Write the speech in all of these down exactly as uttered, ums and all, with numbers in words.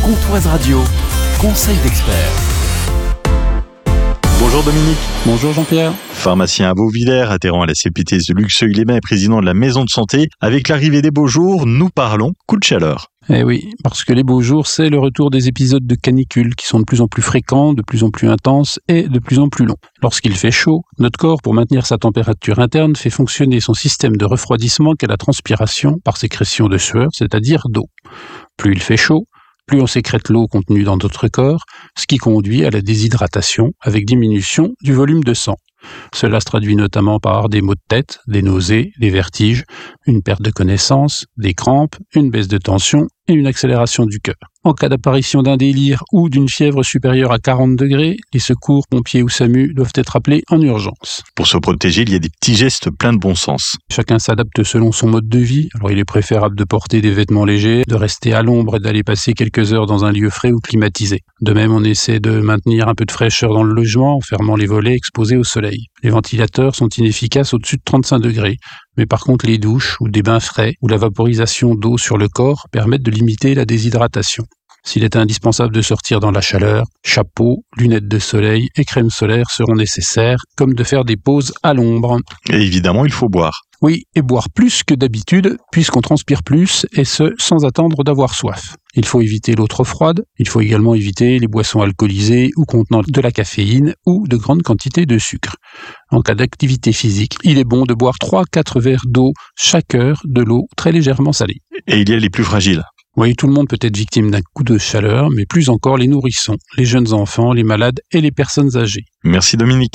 Comtoise Radio, conseil d'experts. Bonjour Dominique. Bonjour Jean-Pierre. Pharmacien à Beauvillers, adhérent à la C P T S de Luxeuil-les-Bains et président de la Maison de Santé. Avec l'arrivée des beaux jours, nous parlons coup de chaleur. Eh oui, parce que les beaux jours, c'est le retour des épisodes de canicule qui sont de plus en plus fréquents, de plus en plus intenses et de plus en plus longs. Lorsqu'il fait chaud, notre corps, pour maintenir sa température interne, fait fonctionner son système de refroidissement qu'est la transpiration par sécrétion de sueur, c'est-à-dire d'eau. Plus il fait chaud, plus on sécrète l'eau contenue dans notre corps, ce qui conduit à la déshydratation avec diminution du volume de sang. Cela se traduit notamment par des maux de tête, des nausées, des vertiges, une perte de connaissance, des crampes, une baisse de tension et une accélération du cœur. En cas d'apparition d'un délire ou d'une fièvre supérieure à quarante degrés, les secours, pompiers ou SAMU doivent être appelés en urgence. Pour se protéger, il y a des petits gestes pleins de bon sens. Chacun s'adapte selon son mode de vie. Alors il est préférable de porter des vêtements légers, de rester à l'ombre et d'aller passer quelques heures dans un lieu frais ou climatisé. De même, on essaie de maintenir un peu de fraîcheur dans le logement en fermant les volets exposés au soleil. Les ventilateurs sont inefficaces au-dessus de trente-cinq degrés. Mais par contre, les douches ou des bains frais ou la vaporisation d'eau sur le corps permettent de limiter la déshydratation. S'il est indispensable de sortir dans la chaleur, chapeau, lunettes de soleil et crème solaire seront nécessaires, comme de faire des pauses à l'ombre. Et évidemment, il faut boire. Oui, et boire plus que d'habitude, puisqu'on transpire plus, et ce, sans attendre d'avoir soif. Il faut éviter l'eau trop froide, il faut également éviter les boissons alcoolisées ou contenant de la caféine ou de grandes quantités de sucre. En cas d'activité physique, il est bon de boire trois à quatre verres d'eau chaque heure, de l'eau très légèrement salée. Et il y a les plus fragiles. Oui, tout le monde peut être victime d'un coup de chaleur, mais plus encore les nourrissons, les jeunes enfants, les malades et les personnes âgées. Merci Dominique.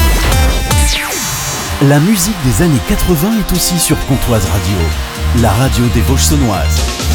La musique des années quatre-vingts est aussi sur Comtoise Radio, la radio des Vosges saunoises.